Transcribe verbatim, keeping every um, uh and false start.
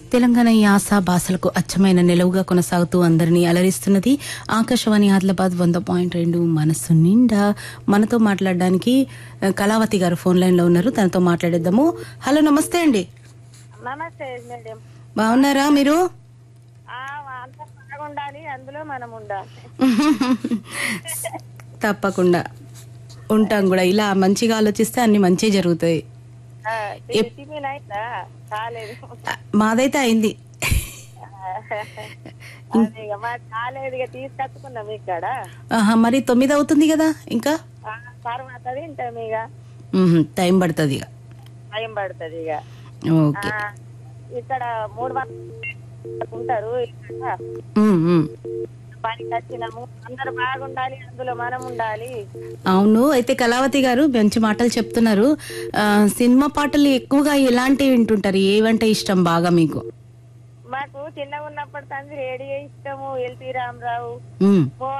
తెలంగాణ యాస భాషలకు అచ్చమైన నిలవుగా కొనసాగుతూ అందరినీ అలరిస్తున్నది ఆకాశవాణి ఆదిలాబాద్ వంద పాయింట్ రెండు మనస్సు నిండా. మనతో మాట్లాడడానికి ఆ, కళావతి గారు ఫోన్ లైన్ లో ఉన్నారు, తనతో మాట్లాడేద్దాము. హలో, నమస్తే అండి. నమస్తే మేడం. బాగున్నారా మీరు? ఆ, అంతా బాగుండాలి, అందులో మనం ఉండాలి. తప్పకుండా ఉంటాం కూడా. ఇలా మంచిగా ఆలోచిస్తే అన్ని మంచి జరుగుతాయి. ఆ, టి- టిఫిన్ అయిందా? కాలేదు. ఆ, మాదైతే అయింది. అదే ఇక మా కాలేదు, ఇక తీసుకొచ్చుకున్నాం ఇక్కడ. ఆహా, మరి తొమ్మిది అవుతుంది కదా ఇంకా. ఆ, తర్వాత తింటాం ఇక. మ్మ్, టైం పడుతుంది ఇక. టైం పడుతుంది ఇక. ఓకే. ఆ, ఇక్కడ మూడు వందలు ఉంటారు ఇక్కడ. మ్మ్, మ్మ్. పనికి వచ్చినాము, అందరు బాగుండాలి, అందులో మనం ఉండాలి. అవును. అయితే కళావతి గారు మంచి మాటలు చెప్తున్నారు. ఆ, సినిమా పాటలు ఎక్కువగా ఎలాంటివి వింటుంటారు? ఏవంటే ఇష్టం బాగా మీకు? మాకు చిన్నగా ఉన్నప్పటి తండ్రి రేడియో ఇష్టము, ఎల్పి రామరావు, మ్మ్.